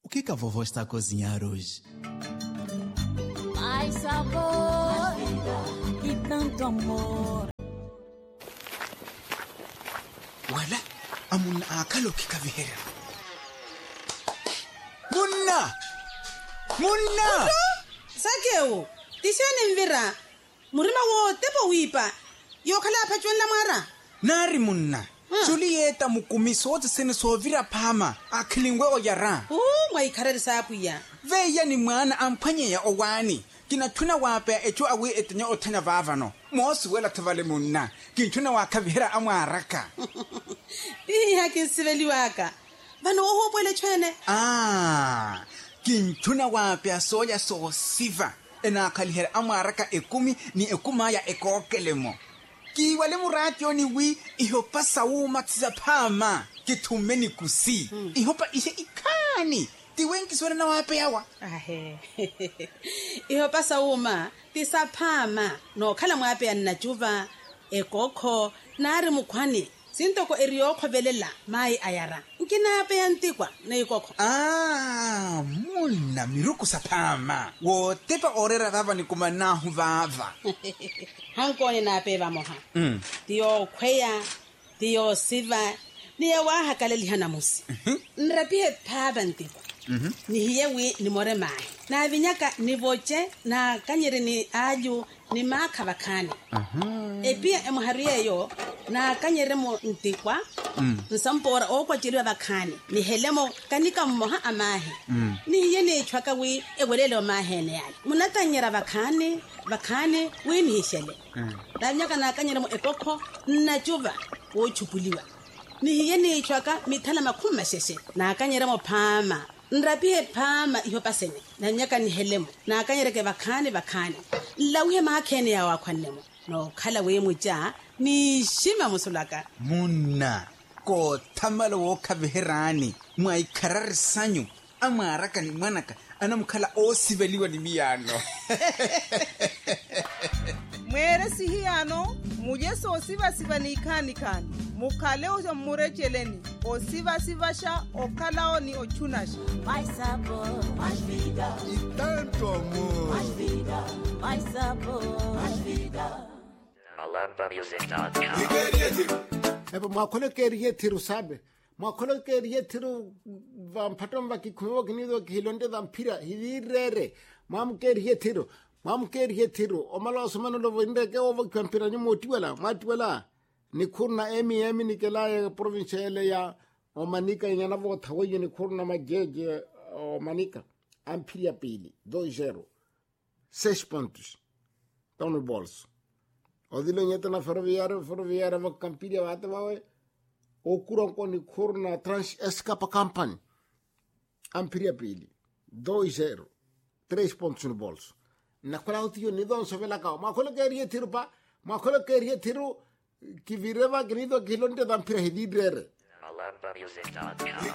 O que a vovó está a cozinhar hoje? Mais sabor e tanto amor. Wala, amun akalo kikavihera. Munna! Sakeo, tishane mvira. Murima wo tepo wipa. Yo khala phachwen la mara. Nari munna. Julieta mukumiso wote sene sovira pama. Akhilingwe oyara. Mwa ikharari sapuya. Veya ni mwana amphanye ya owani. Kinatuna wape echo awe etenya otanya vavano. Mosi wela tavale munna. Kinatuna wakavihera amwaraka. Iya kinsiveli waka. Vano oho pwele chwene. Kinatuna wape asoya so siva. Ena kalihera amwaraka ekumi ni ekumaya ekokelemo. Kiwale muratyo ni wi ihopa sauma tsapama kitumeni kusi. Ihopa ihe ikani. Tiwenki swara na wape yawa. Ihopa sauma tisapama no khala mwape ya najuva ekoko nari mukhwane. Sintoko eriokho velela mai ayara. Nkina pe yantikwa na ikoko. Munna miruku sapama. Wo tepa orera vava ni kumanahu vava. Hanko na pe va moha. Tio khweya, tio siva, ni wa hakaleli hana musi. Nrapihe phaba ntikwa. Ni hiyewi ni more mai. Na vinyaka ni voche na kanyere ni aju ni maka bakani. Epia emuharie yo na kanyere mo ntikwa. Nsampora okwa chiriwa bakani. Ni helemo kanika moha amahe. Ni hiye ni chwaka wi egwelele amahe ne yali. Munatanyera bakani wi ni hishele. Na vinyaka na kanyere mo ekoko na chuva wo chupuliwa. Ni hiye ni chwaka mithala makuma sheshe. Na kanyere mo pama. Nrapihe phama ihopa sene na nyaka ni helemo na kanyereke bakane lawuhe makhene ya wakhwanemo no khala we muja ni shima musulaka munna ko thamalo wo khaveherani mwa ikhararisanyu amaraka ni mwanaka anamkhala osiveliwa ni miyano mwere sihiyano muje so siva ni kani mukhale o murecheleni o sivasha okhalao ni ochunasha. Mais sabor, mais vida e tanto amor. Mais vida, mais sabor, mais vida. MalambaMusic.com. Eba mwakole keriye thiru sabe. Mwakole keriye thiru vampatom vakikhuwa kinido khilonde vampira hidirere. Mwamkeriye thiru. Omala osmano lo vindeke ovo kampira ni matiwala. Ni khurna emi ni kelaye provinciale ya Omanika inyana vo thawe ni khurna majeje Omanika. Ampiria pili 2-0. 6 pontos. Estão no bolso. Odilo nyeta na ferroviária va campiria vate vawe. Okuron ko ni khurna trans escapa company. Ampiria pili 2-0. 3 pontos no bolso. Na qual tio ni don so vela ka. Ma kholo keriye thiru ki vireva gnido kilonte vampira hididrere. MalambaMusic.com.